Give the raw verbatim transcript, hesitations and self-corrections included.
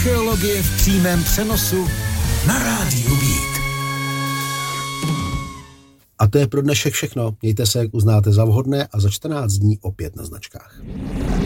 Archeologie v přímém přenosu na rádiu Beat. A to je pro dnešek všechno. Mějte se, jak uznáte za vhodné a za čtrnáct dní opět na značkách.